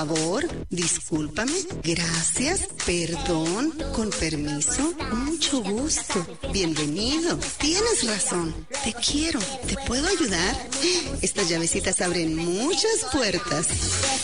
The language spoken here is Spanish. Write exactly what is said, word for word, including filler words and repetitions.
favor, discúlpame, gracias, perdón, con permiso, mucho gusto, bienvenido, tienes razón, te quiero, ¿te puedo ayudar? Estas llavecitas abren muchas puertas.